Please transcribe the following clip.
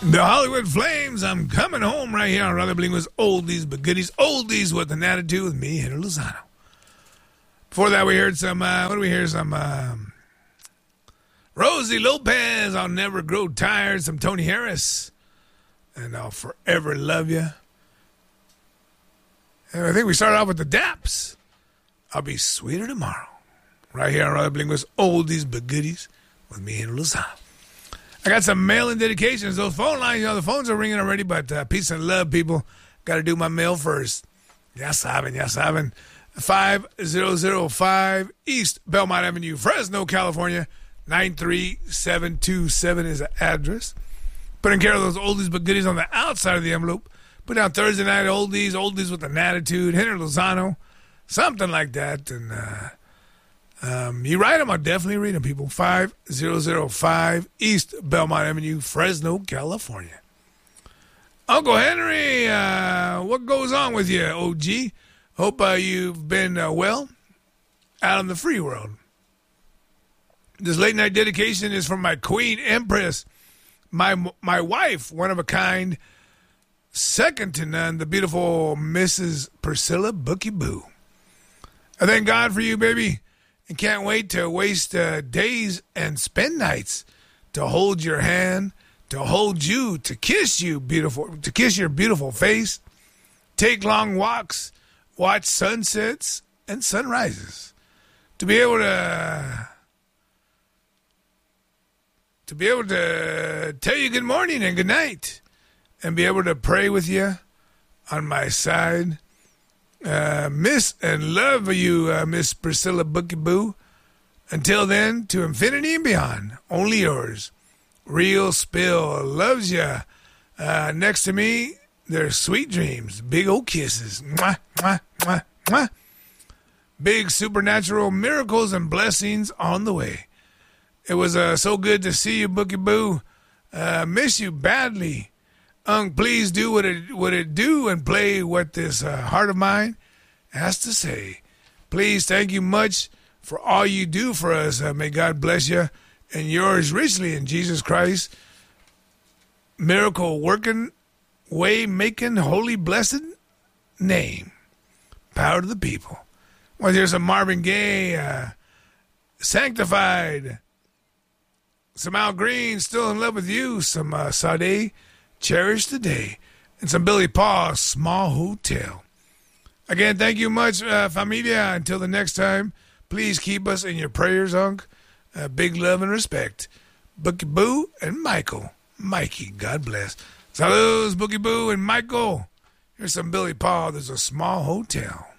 The Hollywood Flames, I'm coming home right here on Rather Bling with Oldies But Goodies. Oldies with an attitude with me, Henry Lozano. Before that, we heard some, what do we hear? Some Rosie Lopez, I'll Never Grow Tired. Some Tony Harris, and I'll Forever Love You. And I think we started off with the Daps. I'll Be Sweeter Tomorrow. Right here on Rather Bling with Oldies But Goodies with me, Henry Lozano. I got some mail-in dedications. Those phone lines, the phones are ringing already, but peace and love, people. Got to do my mail first. Ya saben. 5005 East Belmont Avenue, Fresno, California. 93727 is the address. Putting care of those oldies but goodies on the outside of the envelope. Put down Thursday night oldies with an attitude, Henry Lozano, something like that. And you write them, I'll definitely read them, people. 5005 East Belmont Avenue, Fresno, California. Uncle Henry, what goes on with you, OG? Hope you've been well out in the free world. This late night dedication is from my Queen Empress, my wife, one of a kind, second to none, the beautiful Mrs. Priscilla Bookie Boo. I thank God for you, baby. And can't wait to waste days and spend nights to hold your hand, to hold you, to kiss you, to kiss your beautiful face, take long walks, watch sunsets and sunrises, to be able to tell you good morning and good night, and be able to pray with you on my side. Miss and love you, Miss Priscilla Bookie Boo. Until then, to infinity and beyond, only yours. Real Spill loves you. Next to me, there's sweet dreams, big old kisses. Mwah, mwah, mwah, mwah. Big supernatural miracles and blessings on the way. It was so good to see you, Bookie Boo. Miss you badly. Please do what it do and play what this heart of mine has to say. Please, thank you much for all you do for us. May God bless you and yours richly in Jesus Christ. Miracle working, way making, holy blessed name. Power to the people. Well, there's some Marvin Gaye, Sanctified. Some Al Green, Still in Love with You. Some Sade, Cherish the Day. And some Billy Paul, Small Hotel. Again, thank you much, familia. Until the next time, please keep us in your prayers, Unc. Big love and respect. Bookie Boo and Michael. Mikey, God bless. Saludos, Bookie Boo and Michael. Here's some Billy Paul. There's a Small Hotel.